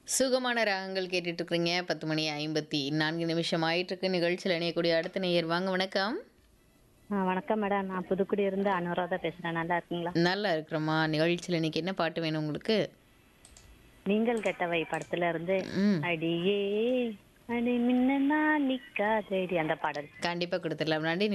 சுகமான ராகங்கள் கேட்டுட்டு இருக்கிறீங்க. 10:54 ஆயிட்டிருக்கு. நிகழ்ச்சியில் இணையக்கூடிய அடுத்த நேயர் வாங்க. வணக்கம். வணக்கம் மேடம். நான் புதுக்குடியிருந்து அனுராதா பேசுறேன். நல்லா இருக்கீங்களா? நல்லா இருக்கிறோமா. நிகழ்ச்சியில் இன்னைக்கு என்ன பாட்டு வேணும் உங்களுக்கு? நீங்கள் கெட்டவை படத்துல இருந்து ம் அடியே அடி மின்னனா நிக்காதேடி அந்த பாடல். கண்டிப்பாக கொடுத்துடலாம். நன்றி.